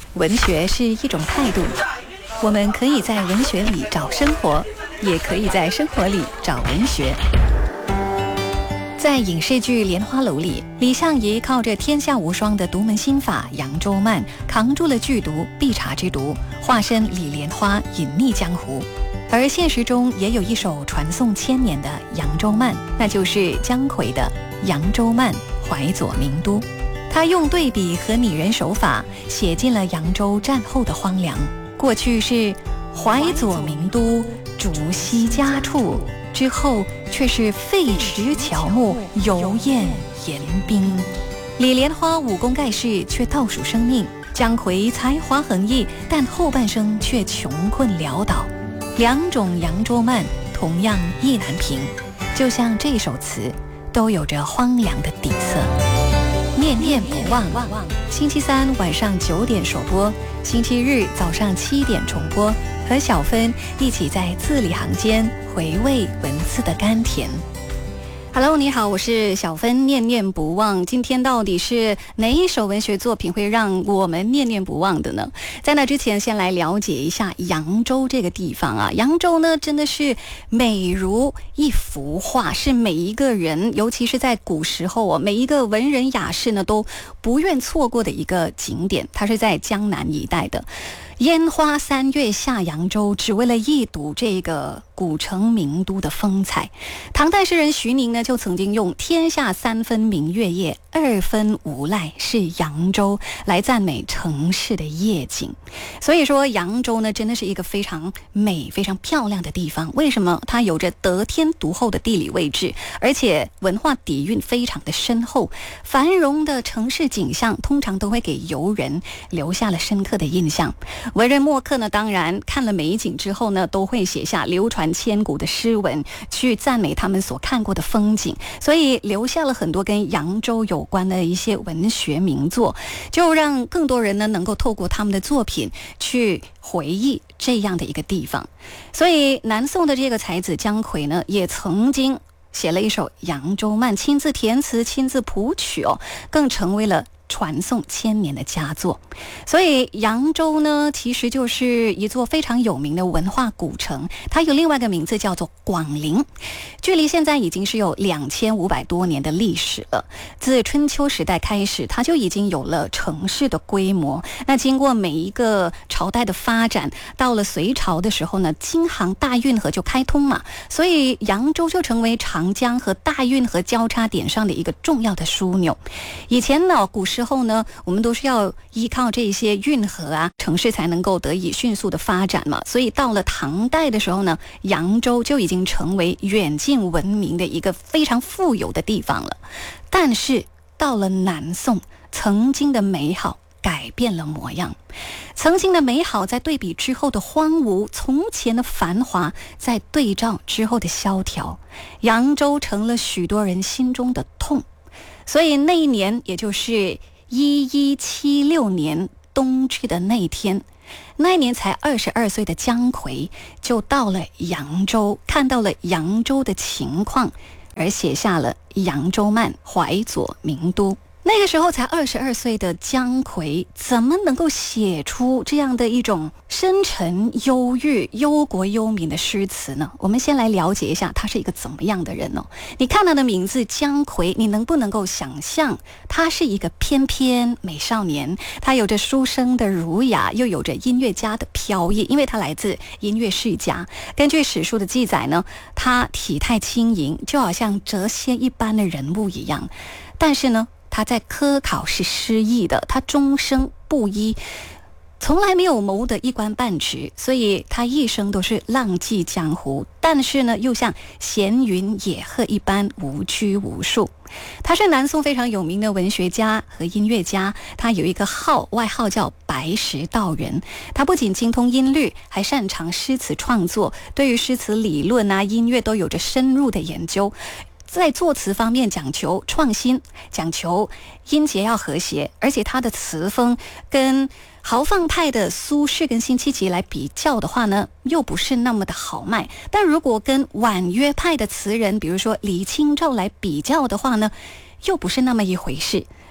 文学是一种态度，我们可以在文学里找生活，也可以在生活里找文学。在影视剧《莲花楼》里，李相夷靠着天下无双的独门心法扬州慢，扛住了剧毒必察之毒，化身李莲花隐匿江湖。而现实中也有一首传颂千年的扬州慢，那就是姜夔的《扬州慢·淮左名都》。他用对比和拟人手法写进了扬州战后的荒凉。过去是淮左名都，竹溪家处，之后却是废池乔木，油砚盐冰。李莲花武功盖世，却倒数生命；姜夔才华横溢，但后半生却穷困潦倒。两种扬州慢同样意难平，就像这首词都有着荒凉的底色。念念不忘，星期三晚上9点首播，星期日早上7点重播，和小芬一起在字里行间回味文字的甘甜。Hello， 你好，我是小芬。念念不忘，今天到底是哪一首文学作品会让我们念念不忘的呢？在那之前，先来了解一下扬州这个地方啊。扬州呢，真的是美如一幅画，是每一个人，尤其是在古时候啊，每一个文人雅士呢都不愿错过的一个景点。它是在江南一带的。烟花3月下扬州，只为了一睹这个古城名都的风采。唐代诗人徐宁呢，就曾经用天下3分明月夜，2分无赖是扬州来赞美城市的夜景。所以说扬州呢，真的是一个非常美非常漂亮的地方。为什么？它有着得天独厚的地理位置，而且文化底蕴非常的深厚。繁荣的城市景象通常都会给游人留下了深刻的印象。文人墨客呢，当然看了美景之后呢，都会写下流传千古的诗文，去赞美他们所看过的风景，所以留下了很多跟扬州有关的一些文学名作，就让更多人呢能够透过他们的作品去回忆这样的一个地方。所以南宋的这个才子姜夔呢，也曾经写了一首《扬州慢》，亲自填词，亲自谱曲哦，更成为了传颂千年的佳作。所以扬州呢，其实就是一座非常有名的文化古城，它有另外一个名字叫做广陵，距离现在已经是有2500多年的历史了。自春秋时代开始，它就已经有了城市的规模。那经过每一个朝代的发展，到了隋朝的时候呢，京杭大运河就开通嘛，所以扬州就成为长江和大运河交叉点上的一个重要的枢纽。以前呢，古时候呢，我们都是要依靠这些运河啊，城市才能够得以迅速的发展嘛。所以到了唐代的时候呢，扬州就已经成为远近闻名的一个非常富有的地方了。但是到了南宋，曾经的美好改变了模样，曾经的美好在对比之后的荒芜，从前的繁华在对照之后的萧条，扬州成了许多人心中的痛。所以那一年，也就是1176年冬至的那一天，那一年才22岁的姜夔就到了扬州，看到了扬州的情况，而写下了《扬州慢·淮左名都》。那个时候才22岁的姜夔，怎么能够写出这样的一种深沉忧郁、忧国忧民的诗词呢？我们先来了解一下他是一个怎么样的人哦。你看他的名字姜夔，你能不能够想象他是一个翩翩美少年？他有着书生的儒雅，又有着音乐家的飘逸，因为他来自音乐世家。根据史书的记载呢，他体态轻盈，就好像谪仙一般的人物一样。但是呢，他在科考是失意的，他终生不一，从来没有谋得一官半职，所以他一生都是浪迹江湖，但是呢，又像闲云野鹤一般无拘无束。他是南宋非常有名的文学家和音乐家，他有一个外号叫白石道人。他不仅精通音律，还擅长诗词创作，对于诗词理论啊、音乐都有着深入的研究。在作词方面讲求创新，讲求音节要和谐，而且他的词风跟豪放派的苏轼跟辛弃疾来比较的话呢，又不是那么的豪迈。但如果跟婉约派的词人，比如说李清照来比较的话呢，又不是那么一回事。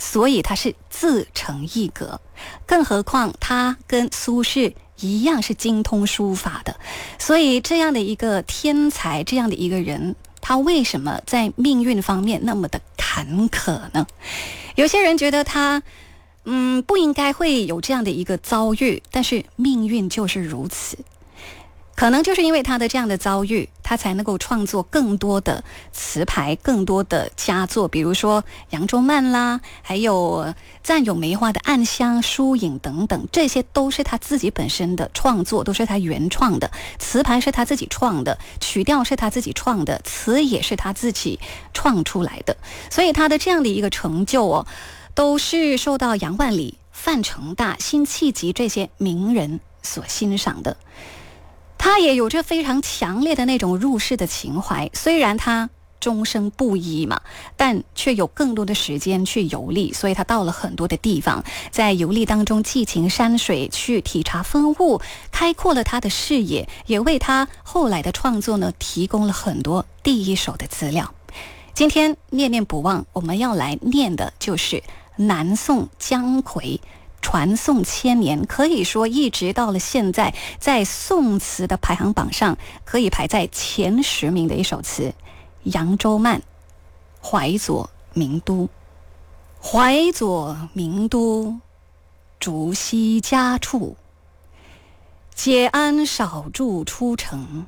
所以他是自成一格。更何况他跟苏轼一样是精通书法的，所以这样的一个天才，这样的一个人，他为什么在命运方面那么的坎坷呢？有些人觉得他不应该会有这样的一个遭遇，但是命运就是如此。可能就是因为他的这样的遭遇，他才能够创作更多的词牌，更多的佳作，比如说扬州慢啦，还有赞咏梅花的暗香、疏影等等，这些都是他自己本身的创作，都是他原创的，词牌是他自己创的，曲调是他自己创的，词也是他自己创出来的。所以他的这样的一个成就都是受到杨万里、范成大、辛弃疾这些名人所欣赏的。他也有着非常强烈的那种入世的情怀，虽然他终生不医嘛，但却有更多的时间去游历，所以他到了很多的地方，在游历当中寄情山水，去体察风物，开阔了他的视野，也为他后来的创作呢提供了很多第一手的资料。今天念念不忘，我们要来念的就是南宋姜夔，传颂千年，可以说一直到了现在，在宋词的排行榜上可以排在前10名的一首词《扬州慢》。淮左名都，淮左名都，竹溪家处，解鞍少驻出城。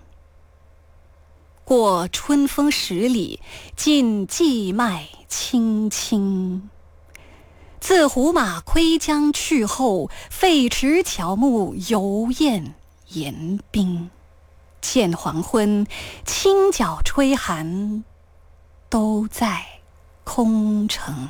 过春风10里，尽荠麦青青。自胡马窥江去后，废池乔木犹厌言兵。见黄昏，清角吹寒，都在空城。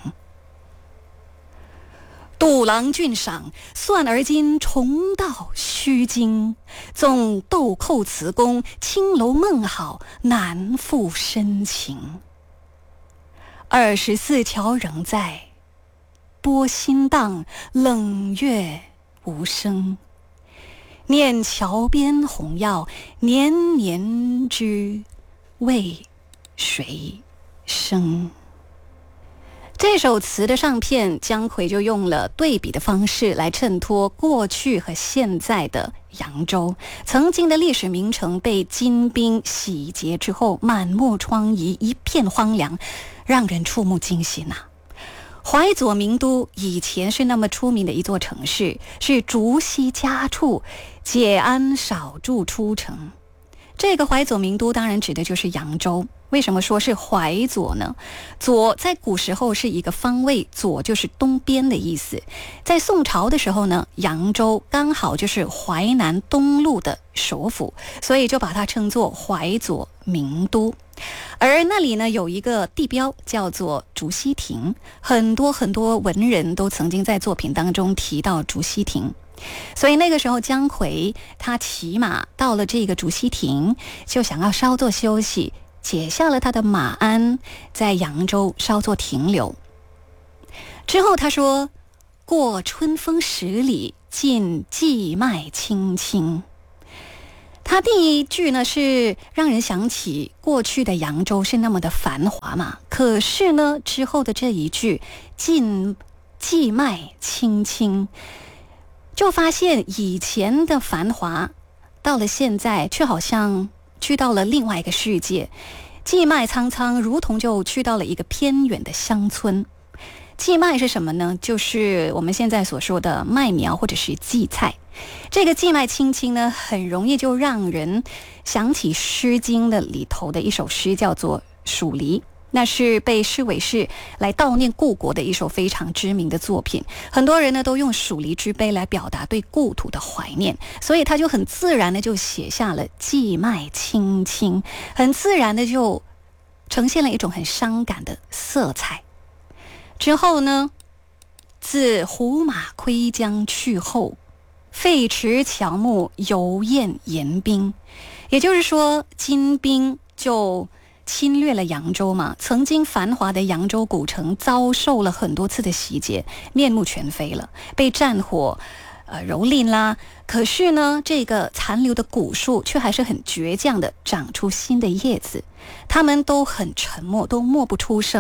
杜郎俊赏，算而今重蹈虚惊。纵豆蔻词工，青楼梦好，难复深情。24桥仍在，波心荡，冷月无声。念桥边红药，年年知为谁生。这首词的上片，姜夔就用了对比的方式来衬托过去和现在的扬州。曾经的历史名城被金兵洗劫之后，满目疮痍，一片荒凉，让人触目惊心啊。淮左名都以前是那么出名的一座城市，是竹溪家处，解鞍少驻出城。这个淮左名都当然指的就是扬州。为什么说是淮左呢？左在古时候是一个方位，左就是东边的意思。在宋朝的时候呢，扬州刚好就是淮南东路的首府，所以就把它称作淮左名都。而那里呢有一个地标叫做竹溪亭，很多文人都曾经在作品当中提到竹溪亭。所以那个时候姜夔他骑马到了这个竹溪亭，就想要稍作休息，解下了他的马鞍，在扬州稍作停留。之后他说，过春风10里，尽荠麦青青。他第一句呢是让人想起过去的扬州是那么的繁华嘛，可是呢之后的这一句尽荠麦青青，就发现以前的繁华到了现在却好像去到了另外一个世界。荠麦苍苍，如同就去到了一个偏远的乡村。荠麦是什么呢？就是我们现在所说的麦苗或者是荠菜。这个荠麦青青呢，很容易就让人想起《诗经》的里头的一首诗，叫做《蜀离》。那是被视为是来悼念故国的一首非常知名的作品，很多人呢都用蜀离之悲来表达对故土的怀念，所以他就很自然的就写下了荠麦青青，很自然的就呈现了一种很伤感的色彩。之后呢，自胡马窥江去后，废池乔木犹厌言兵。也就是说，金兵就侵略了扬州嘛，曾经繁华的扬州古城遭受了很多次的袭击，面目全非了，被战火蹂躏啦。可是呢，这个残留的古树却还是很倔强的长出新的叶子，他们都很沉默，都默不出声。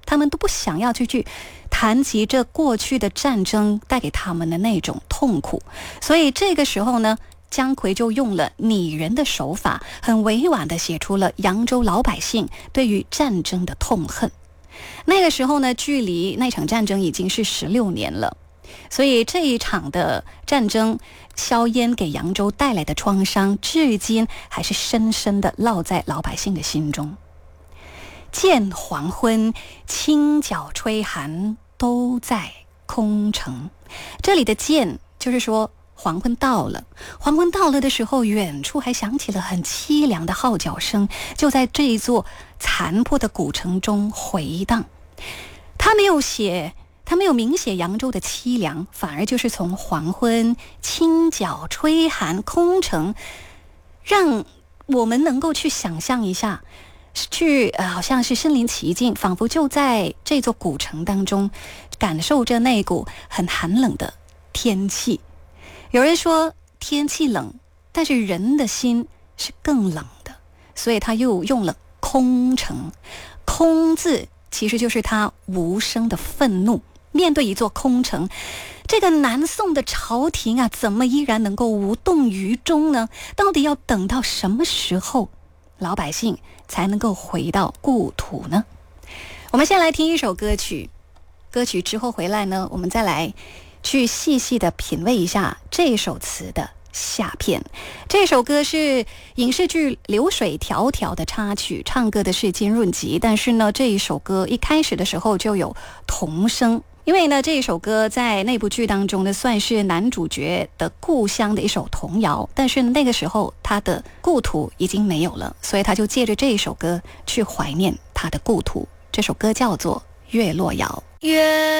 他们都不想要去谈及这过去的战争带给他们的那种痛苦，所以这个时候呢，姜夔就用了拟人的手法，很委婉地写出了扬州老百姓对于战争的痛恨。那个时候呢，距离那场战争已经是16年了，所以这一场的战争硝烟给扬州带来的创伤，至今还是深深地烙在老百姓的心中。见黄昏，清角吹寒，都在空城。这里的见就是说黄昏到了，黄昏到了的时候，远处还响起了很凄凉的号角声，就在这一座残破的古城中回荡。他没有明写扬州的凄凉，反而就是从黄昏、清角吹寒、空城，让我们能够去想象一下，好像是身临其境，仿佛就在这座古城当中，感受着那股很寒冷的天气。有人说天气冷，但是人的心是更冷的，所以他又用了空城。空字其实就是他无声的愤怒。面对一座空城，这个南宋的朝廷啊，怎么依然能够无动于衷呢？到底要等到什么时候，老百姓才能够回到故土呢？我们先来听一首歌曲，歌曲之后回来呢，我们再来去细细的品味一下这首词的下片。这首歌是影视剧《流水迢迢》的插曲，唱歌的是金润吉，但是呢，这一首歌一开始的时候就有童声。因为呢，这一首歌在那部剧当中呢，算是男主角的故乡的一首童谣，但是那个时候他的故土已经没有了，所以他就借着这一首歌去怀念他的故土。这首歌叫做《月落谣》。